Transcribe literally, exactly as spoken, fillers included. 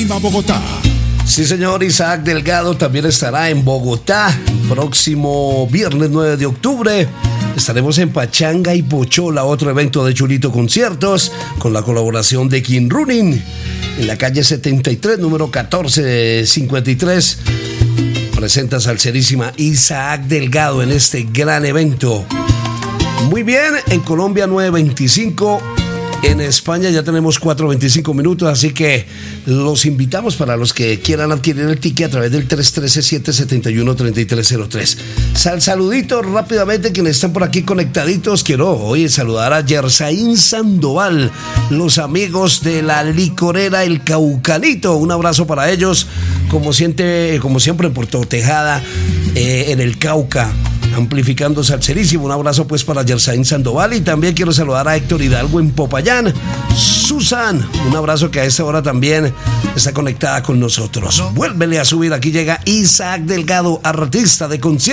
Tolima, Bogotá. Sí, señor, Isaac Delgado también estará en Bogotá próximo viernes nueve de octubre. Estaremos en Pachanga y Pochola, otro evento de Chulito Conciertos, con la colaboración de King Running, en la calle setenta y tres, número catorce cincuenta y tres. Presenta salserísima Isaac Delgado en este gran evento. Muy bien, en Colombia nueve veinticinco. En España ya tenemos cuatro veinticinco minutos, así que los invitamos para los que quieran adquirir el ticket a través del tres uno tres, siete siete uno, tres tres cero tres. Sal, saluditos rápidamente quienes están por aquí conectaditos. Quiero hoy saludar a Yersaín Sandoval, los amigos de la licorera El Caucalito. Un abrazo para ellos, como siempre, como siempre en Puerto Tejada, eh, en el Cauca, amplificando salserísimo. Un abrazo pues para Yersaín Sandoval, y también quiero saludar a Héctor Hidalgo en Popayán. Susan, un abrazo, que a esta hora también está conectada con nosotros. Vuélvele a subir, aquí llega Isaac Delgado, artista de concierto.